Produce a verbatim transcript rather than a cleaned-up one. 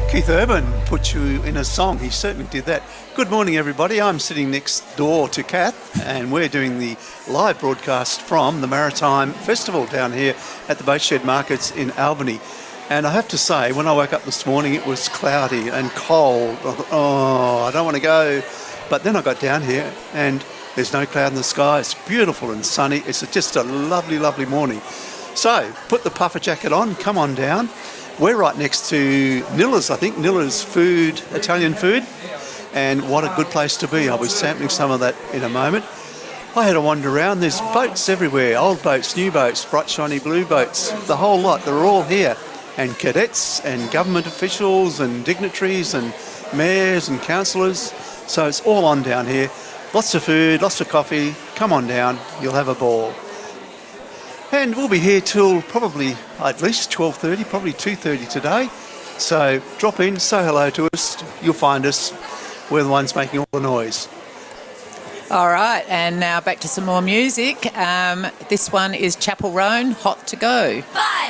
Keith Urban put you in a song. He certainly did that. Good morning, everybody. I'm sitting next door to Kath, and we're doing the live broadcast from the Maritime Festival down here at the Boatshed Markets in Albany. And I have to say, when I woke up this morning, it was cloudy and cold. I thought, oh, I don't want to go. But then I got down here, and there's no cloud in the sky. It's beautiful and sunny. It's just a lovely, lovely morning. So, put the puffer jacket on, come on down. We're right next to Nilla's, I think, Nilla's food, Italian food, and what a good place to be. I'll be sampling some of that in a moment. I had a wander around. There's boats everywhere, old boats, new boats, bright shiny blue boats, the whole lot. They're all here, and cadets and government officials and dignitaries and mayors and councillors. So it's all on down here. Lots of food, lots of coffee. Come on down, you'll have a ball. And we'll be here till probably at least twelve thirty, probably two thirty today. So drop in, say hello to us. You'll find us. We're the ones making all the noise. All right, and now back to some more music. Um, this one is Chapel Roan, Hot to Go. Five.